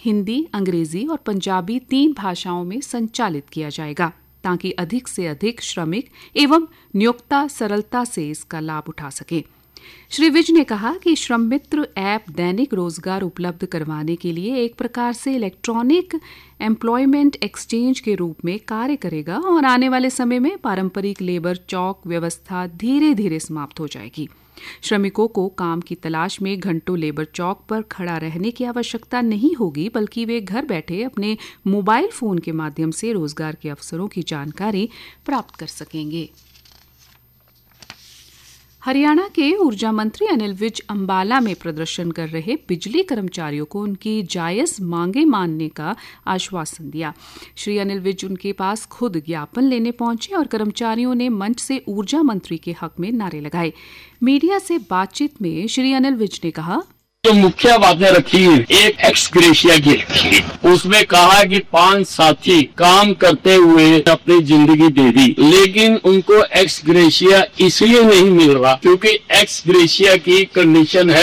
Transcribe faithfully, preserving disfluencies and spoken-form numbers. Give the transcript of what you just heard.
हिंदी, अंग्रेजी और पंजाबी तीन भाषाओं में संचालित किया जाएगा ताकि अधिक से अधिक श्रमिक एवं नियोक्ता सरलता से इसका लाभ उठा सके। श्री विज ने कहा कि श्रम मित्र ऐप दैनिक रोजगार उपलब्ध करवाने के लिए एक प्रकार से इलेक्ट्रॉनिक एम्प्लॉयमेंट एक्सचेंज के रूप में कार्य करेगा और आने वाले समय में पारंपरिक लेबर चौक व्यवस्था धीरे धीरे समाप्त हो जाएगी। श्रमिकों को काम की तलाश में घंटों लेबर चौक पर खड़ा रहने की आवश्यकता नहीं होगी, बल्कि वे घर बैठे अपने मोबाइल फोन के माध्यम से रोजगार के अवसरों की जानकारी प्राप्त कर सकेंगे। हरियाणा के ऊर्जा मंत्री अनिल विज अंबाला में प्रदर्शन कर रहे बिजली कर्मचारियों को उनकी जायज मांगे मानने का आश्वासन दिया। श्री अनिल विज उनके पास खुद ज्ञापन लेने पहुंचे और कर्मचारियों ने मंच से ऊर्जा मंत्री के हक में नारे लगाए। मीडिया से बातचीत में श्री अनिल विज ने कहा, जो मुख्य बातें रखी एक एक्स ग्रेशिया की रखी, उसमें कहा कि पांच साथी काम करते हुए अपनी जिंदगी दे दी, लेकिन उनको एक्स ग्रेशिया इसलिए नहीं मिल रहा क्योंकि एक्स ग्रेशिया की कंडीशन है